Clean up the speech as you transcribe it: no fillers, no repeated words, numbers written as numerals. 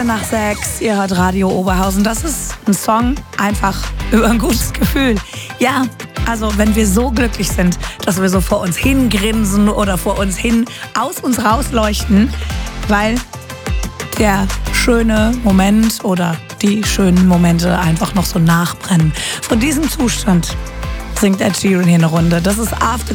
6:15, ihr hört Radio Oberhausen. Das ist ein Song einfach über ein gutes Gefühl. Ja, also wenn wir so glücklich sind, dass wir so vor uns hingrinsen oder vor uns hin aus uns rausleuchten, weil der schöne Moment oder die schönen Momente einfach noch so nachbrennen. Von diesem Zustand singt Ed Sheeran hier eine Runde. Das ist After